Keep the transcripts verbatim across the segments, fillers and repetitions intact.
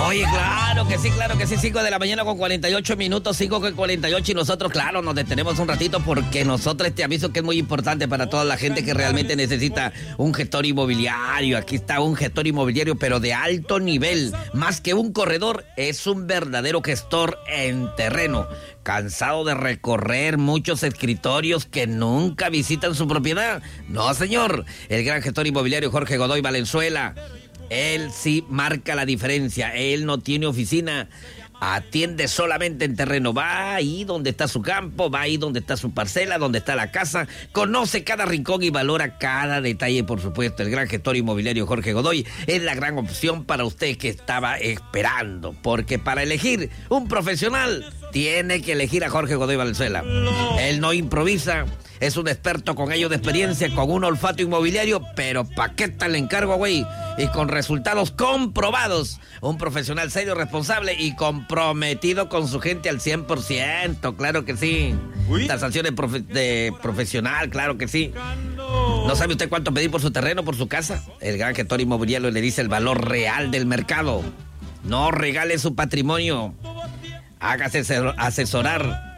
Oye, claro que sí, claro que sí, cinco de la mañana con cuarenta y ocho minutos, cinco con cuarenta y ocho y nosotros, claro, nos detenemos un ratito porque nosotros te aviso que es muy importante para toda la gente que realmente necesita un gestor inmobiliario. Aquí está un gestor inmobiliario, pero de alto nivel, más que un corredor, es un verdadero gestor en terreno. ¿Cansado de recorrer muchos escritorios que nunca visitan su propiedad? No, señor, el gran gestor inmobiliario Jorge Godoy Valenzuela. Él sí marca la diferencia. Él no tiene oficina, atiende solamente en terreno. Va ahí donde está su campo, va ahí donde está su parcela, donde está la casa. Conoce cada rincón y valora cada detalle, por supuesto. El gran gestor inmobiliario Jorge Godoy es la gran opción para usted que estaba esperando. Porque para elegir un profesional, tiene que elegir a Jorge Godoy Valenzuela. Él no improvisa. Es un experto con años de experiencia, con un olfato inmobiliario, pero ¿pa' qué tal el encargo, güey? Y con resultados comprobados. Un profesional serio, responsable y comprometido con su gente al cien por ciento, claro que sí. ¿Uy? Tasaciones profe- de profesional, claro que sí. ¿No sabe usted cuánto pedir por su terreno, por su casa? El gran gestor inmobiliario le dice el valor real del mercado. No regale su patrimonio. Hágase asesorar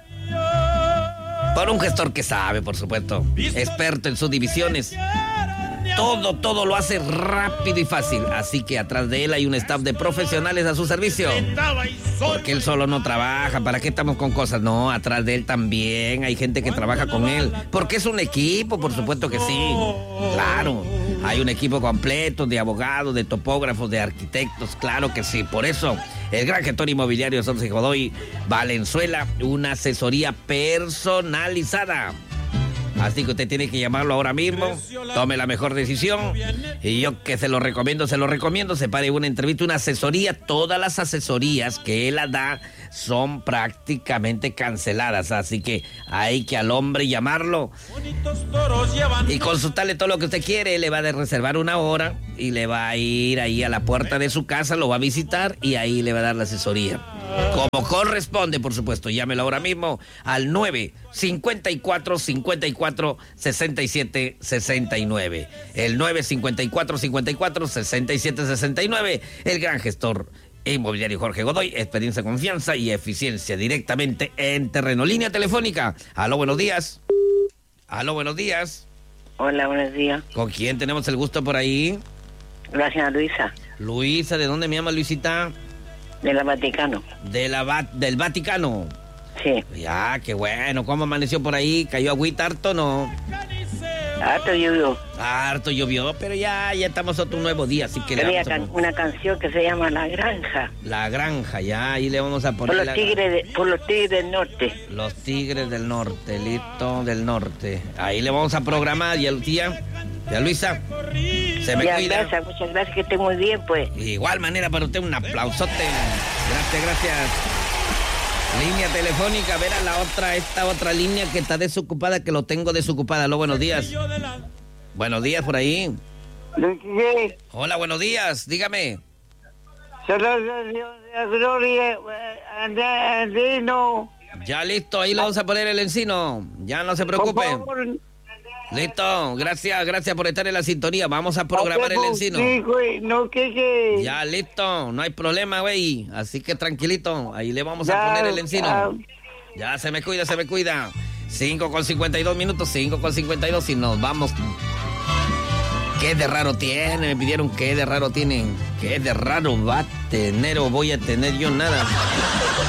por un gestor que sabe, por supuesto, experto en sus divisiones. Todo, todo lo hace rápido y fácil. Así que atrás de él hay un staff de profesionales a su servicio. Porque él solo no trabaja. ¿Para qué estamos con cosas? No, atrás de él también hay gente que trabaja con él. Porque es un equipo, por supuesto que sí. Claro, hay un equipo completo de abogados, de topógrafos, de arquitectos. Claro que sí. Por eso, el gran gestor inmobiliario Jorge Godoy Valenzuela, una asesoría personalizada. Así que usted tiene que llamarlo ahora mismo, tome la mejor decisión. Y yo que se lo recomiendo, se lo recomiendo, se pare una entrevista, una asesoría. Todas las asesorías que él da son prácticamente canceladas. Así que hay que al hombre llamarlo y consultarle todo lo que usted quiere. Le va a reservar una hora y le va a ir ahí a la puerta de su casa, lo va a visitar y ahí le va a dar la asesoría. Como corresponde, por supuesto. Llámelo ahora mismo al nueve cincuenta y cuatro, cincuenta y cuatro, sesenta y siete, sesenta y nueve. El nueve cincuenta y cuatro, cincuenta y cuatro, sesenta y siete, sesenta y nueve. El gran gestor inmobiliario Jorge Godoy, experiencia, confianza y eficiencia directamente en terreno. Línea telefónica. Aló, buenos días. Aló, buenos días. Hola, buenos días. ¿Con quién tenemos el gusto por ahí? Gracias, Luisa. Luisa, ¿de dónde me llama Luisita? De la Vaticano. De la va- del Vaticano. Sí. Ya, qué bueno. ¿Cómo amaneció por ahí? ¿Cayó agüita harto no? Harto llovió. Harto llovió, pero ya, ya estamos otro nuevo día, así que le Había vamos a can- poner una canción que se llama La Granja. La Granja, ya, ahí le vamos a Por poner los la- tigres, de- por los tigres del norte. Los Tigres del Norte, listo, del Norte. Ahí le vamos a programar, ya Lucía, ya Luisa, se me Ya, cuida. gracias, muchas gracias, que esté muy bien, pues. De igual manera para usted, un aplausote. Gracias, gracias. Línea telefónica, ver a la otra, esta otra línea que está desocupada, que lo tengo desocupada. Aló, buenos días. Buenos días por ahí. Hola, buenos días, dígame. Gloria Andino. Ya listo, ahí le vamos a poner el encino. Ya no se preocupe. Listo, gracias, gracias por estar en la sintonía. Vamos a programar el encino. No, que, que. Ya listo, no hay problema, güey. Así que tranquilito, ahí le vamos a poner el encino. Ya se me cuida, se me cuida. cinco con cincuenta y dos minutos, cinco con cincuenta y dos y nos vamos. ¿Qué de raro tiene? Me pidieron qué de raro tienen. ¿Qué de raro va a tener o voy a tener yo? Nada.